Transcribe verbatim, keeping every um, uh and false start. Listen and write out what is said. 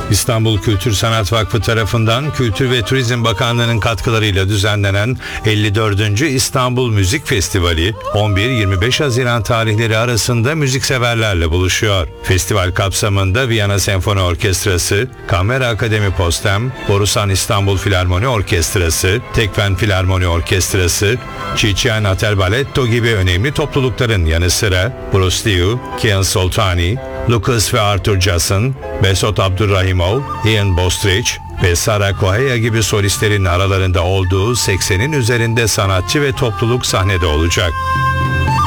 İstanbul Kültür Sanat Vakfı tarafından Kültür ve Turizm Bakanlığı'nın katkılarıyla düzenlenen elli dördüncü İstanbul Müzik Festivali on bir yirmi beş Haziran tarihleri arasında müzikseverlerle buluşuyor. Festival kapsamında Viyana Senfoni Orkestrası, Kamera Akademi Postem, Borusan İstanbul Filarmoni Orkestrası, Tekfen Filarmoni Orkestrası, Çiçeğen Atel Balletto gibi önemli toplulukların yanı sıra Bruce Liu, Kian Soltani, Lucas ve Arthur Jason, Besot Abdurrahimov, Ian Bostrich ve Sarah Kohaya gibi solistlerin aralarında olduğu seksenin üzerinde sanatçı ve topluluk sahnede olacak.